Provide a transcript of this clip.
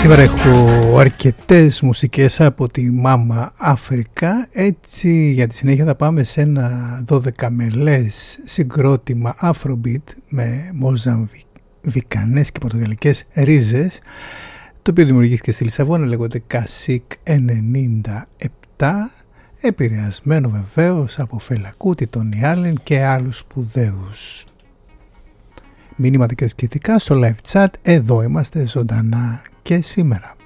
Σήμερα έχω αρκετές μουσικές από τη Μάμα Αφρικά. Έτσι για τη συνέχεια θα πάμε σε ένα 12 μελές συγκρότημα Afrobeat με μοζαμβικανές και πορτογαλικές ρίζες, το οποίο δημιουργήθηκε στη Λισαβόνα, λέγονται Κασίκ 97, επηρεασμένο βεβαίως από Φέλα Κούτι, Τόνι Άλεν και άλλους σπουδαίους. Μηνύματα και σχετικά στο live chat, εδώ είμαστε ζωντανά και σήμερα.